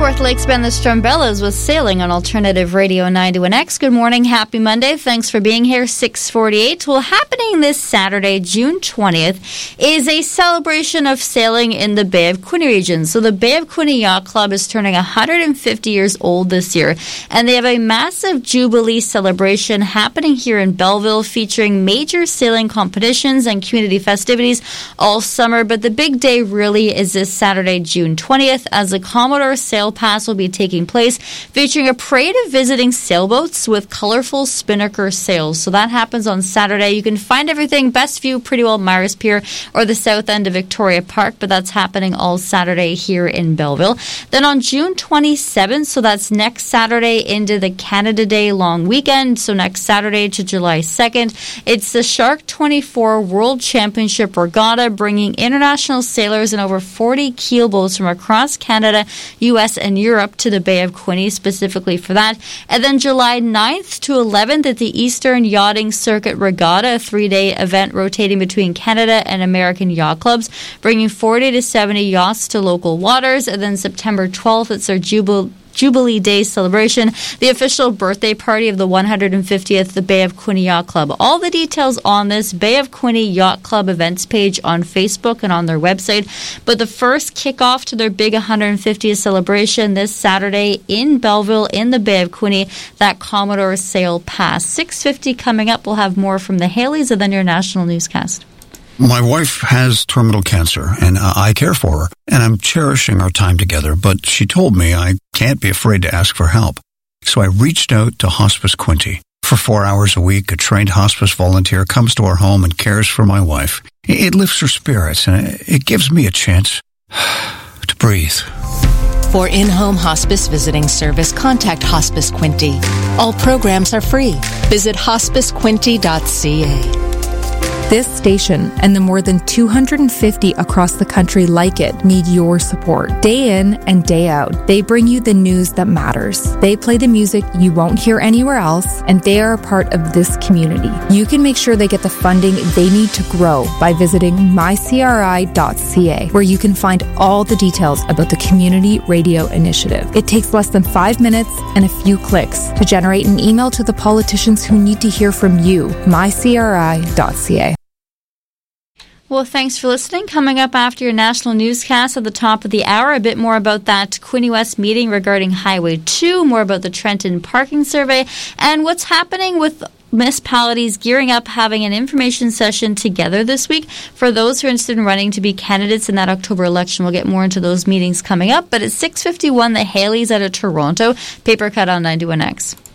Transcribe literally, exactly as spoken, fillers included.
Kaworth Lakes Bend the Strumbellas with Sailing on Alternative Radio ninety-one X. Good morning. Happy Monday. Thanks for being here. six forty-eight. Well, happening this Saturday, June twentieth, is a celebration of sailing in the Bay of Quinte region. So the Bay of Quinte Yacht Club is turning one hundred fifty years old this year, and they have a massive Jubilee celebration happening here in Belleville, featuring major sailing competitions and community festivities all summer. But the big day really is this Saturday, June twentieth, as the Commodore Sail Pass will be taking place, featuring a parade of visiting sailboats with colorful spinnaker sails. So that happens on Saturday. You can find everything Best View, Pretty Well Myers Pier, or the south end of Victoria Park, but that's happening all Saturday here in Belleville. Then on June twenty-seventh, so that's next Saturday into the Canada Day long weekend, so next Saturday to July second, it's the Shark twenty-four World Championship Regatta, bringing international sailors in over forty keelboats from across Canada, U S, and Europe to the Bay of Quinte specifically for that. And then July ninth to eleventh at the Eastern Yachting Circuit Regatta, a three-day event rotating between Canada and American yacht clubs, bringing forty to seventy yachts to local waters. And then September twelfth, it's our Jubilee Jubilee Day celebration, the official birthday party of the one hundred fiftieth the Bay of Quinte Yacht Club. All the details on this Bay of Quinte Yacht Club events page on Facebook and on their website. But the first kickoff to their big one hundred fiftieth celebration this Saturday in Belleville in the Bay of Quinte, that Commodore Sail Pass. six fifty coming up. We'll have more from the Haleys and then your national newscast. My wife has terminal cancer, and uh, I care for her, and I'm cherishing our time together, but she told me I can't be afraid to ask for help. So I reached out to Hospice Quinte. For four hours a week, a trained hospice volunteer comes to our home and cares for my wife. It lifts her spirits, and it gives me a chance to breathe. For in-home hospice visiting service, contact Hospice Quinte. All programs are free. Visit hospice quinte dot c a. This station and the more than two hundred fifty across the country like it need your support. Day in and day out, they bring you the news that matters. They play the music you won't hear anywhere else, and they are a part of this community. You can make sure they get the funding they need to grow by visiting my c r i dot c a, where you can find all the details about the Community Radio Initiative. It takes less than five minutes and a few clicks to generate an email to the politicians who need to hear from you. my c r i dot c a. Well, thanks for listening. Coming up after your national newscast at the top of the hour, a bit more about that Quinte West meeting regarding Highway two, more about the Trenton parking survey, and what's happening with municipalities gearing up, having an information session together this week for those who are interested in running to be candidates in that October election. We'll get more into those meetings coming up. But at six fifty-one, the Haleys out of Toronto. Paper cut on ninety-one X.